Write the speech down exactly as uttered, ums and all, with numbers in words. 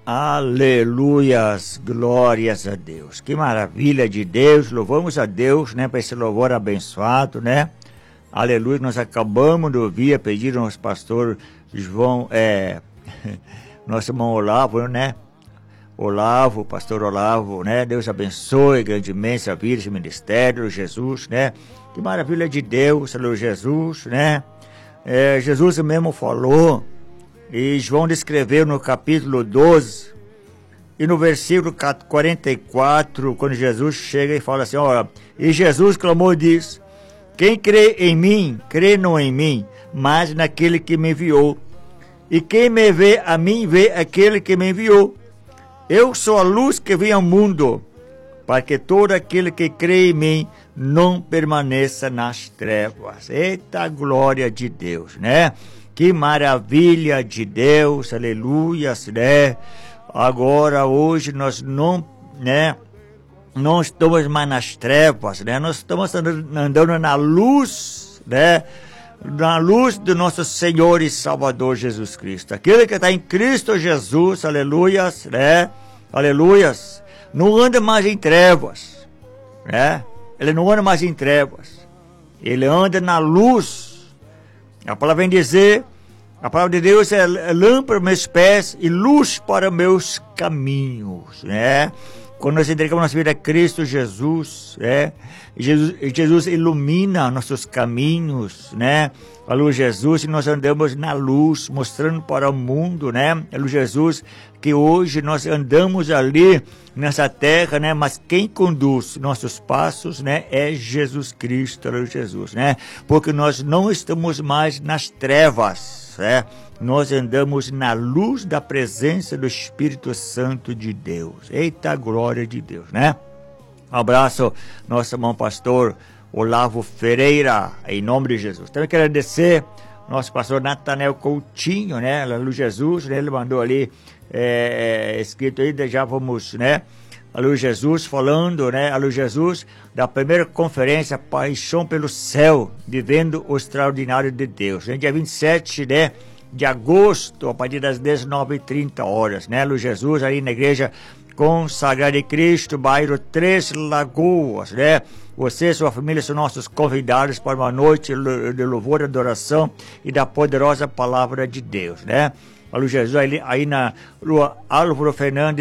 Aleluias, glórias a Deus. Que maravilha de Deus, louvamos a Deus, né, para esse louvor abençoado, né? Aleluia, nós acabamos de ouvir a pedido do nosso pastor João, é, nosso irmão Olavo, né? Olavo, pastor Olavo, né? Deus abençoe grandemente a vida, esse ministério, Jesus, né? Que maravilha de Deus, aleluia, Jesus, né? É, Jesus mesmo falou, e João descreveu no capítulo doze, e no versículo quarenta e quatro, quando Jesus chega e fala assim, ó, e Jesus clamou e diz, quem crê em mim, crê não em mim, mas naquele que me enviou. E quem me vê a mim, vê aquele que me enviou. Eu sou a luz que vem ao mundo, para que todo aquele que crê em mim não permaneça nas trevas. Eita glória de Deus, né? Que maravilha de Deus, aleluias, né? Agora, hoje, nós não, né? Não estamos mais nas trevas, né? Nós estamos andando, andando na luz, né? Na luz do nosso Senhor e Salvador Jesus Cristo. Aquele que está em Cristo Jesus, aleluias, né? Aleluias. Não anda mais em trevas, né? Ele não anda mais em trevas. Ele anda na luz. A palavra vem dizer, a palavra de Deus é lâmpada para meus pés e luz para meus caminhos, né? Quando nós entregamos nossa vida a Cristo Jesus, né? Jesus, Jesus ilumina nossos caminhos, né? A luz de Jesus, e nós andamos na luz, mostrando para o mundo, né? A luz de Jesus, que hoje nós andamos ali nessa terra, né? Mas quem conduz nossos passos, né? É Jesus Cristo, a luz de Jesus, né? Porque nós não estamos mais nas trevas, né? Nós andamos na luz da presença do Espírito Santo de Deus. Eita glória de Deus, né? Um abraço, nosso irmão pastor Olavo Ferreira, em nome de Jesus. Também quero agradecer nosso pastor Nathanael Coutinho, né? A luz de Jesus, né? Ele mandou ali, é, é, escrito aí, já vamos, né? A luz de Jesus, falando, né? A luz de Jesus, da primeira conferência Paixão pelo Céu, vivendo o extraordinário de Deus. No dia vinte e sete, né? De agosto, a partir das dezenove e trinta horas, né? Luz de Jesus, ali na igreja Consagrada de Cristo, bairro Três Lagoas, né? Você e sua família são nossos convidados para uma noite de louvor, adoração e da poderosa palavra de Deus, né? A Luz de Jesus, aí, aí na rua Álvaro Fernandes,